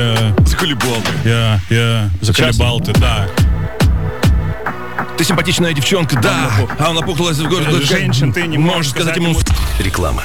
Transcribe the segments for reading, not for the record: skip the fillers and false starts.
Заколебал ты. Заколебал ты, да. Ты симпатичная девчонка, да. А он опухлась в городе. Женщин ты не можешь сказать ему... Реклама.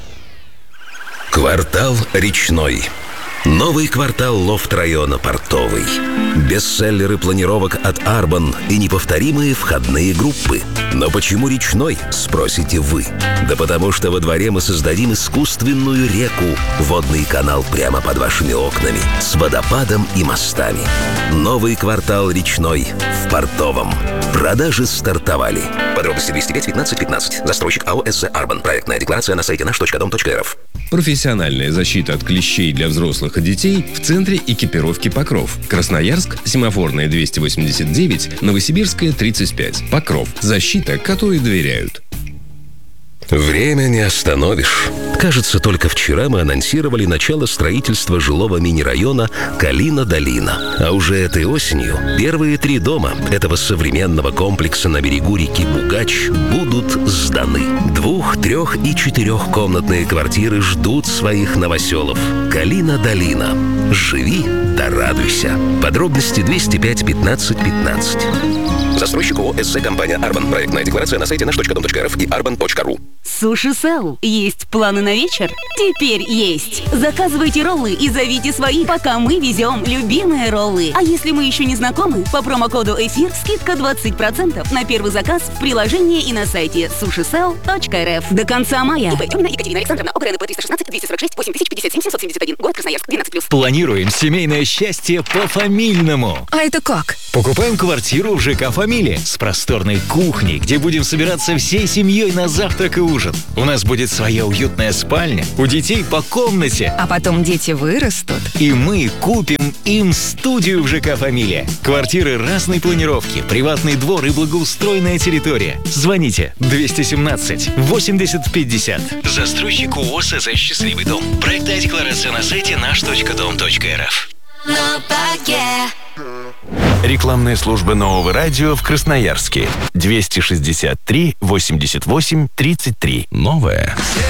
Квартал Речной. Новый квартал лофт-района Портовый. Бестселлеры планировок от Арбан и неповторимые входные группы. Но почему Речной, спросите вы? Да потому что во дворе мы создадим искусственную реку, водный канал прямо под вашими окнами, с водопадом и мостами. Новый квартал Речной в Портовом. Продажи стартовали. Подробности 205 15 15. Застройщик АО СЗ Арбан. Проектная декларация на сайте наш.дом.рф. Профессиональная защита от клещей для взрослых и детей в центре экипировки «Покров». Красноярск, Семафорная 289, Новосибирская 35. «Покров». Защита, которой доверяют. Время не остановишь. Кажется, только вчера мы анонсировали начало строительства жилого мини-района Калина-Долина. А уже этой осенью первые 3 дома этого современного комплекса на берегу реки Бугач будут сданы. 2-, 3- и 4-комнатные квартиры ждут своих новоселов. Калина-Долина. Живи да радуйся. Подробности 205 15 15. Застройщик ООО СЗ компания Арбан. Проектная декларация на сайте наш.дом.рф и arban.ru. Суши Сел. Есть планы на вечер? Теперь есть. Заказывайте роллы и зовите своих, пока мы везем любимые роллы. А если мы еще не знакомы, по промокоду ЭФИР скидка 20% на первый заказ в приложении и на сайте sushicell.rf. До конца мая. ИП Тёмина Екатерина Александровна, ОГРН 316 246 8057 771. Город Красноярск, 12+. Планируем семейное счастье по-фамильному. А это как? Покупаем квартиру в ЖК «Фамилия» с просторной кухней, где будем собираться всей семьей на завтрак и ужин. У нас будет своя уютная спальня, у детей по комнате. А потом дети вырастут. И мы купим им студию в ЖК «Фамилия». Квартиры разной планировки, приватный двор и благоустроенная территория. Звоните 217 80 50. Застройщик ООО СЗ «Счастливый дом». Проектная декларация на сайте наш.дом.рф. Рекламная служба нового радио в Красноярске. 263 88 33. Новое.